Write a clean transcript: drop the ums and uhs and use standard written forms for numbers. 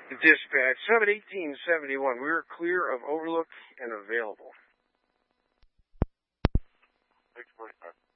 Dispatch 71871. We're clear of Overlook and available. 645.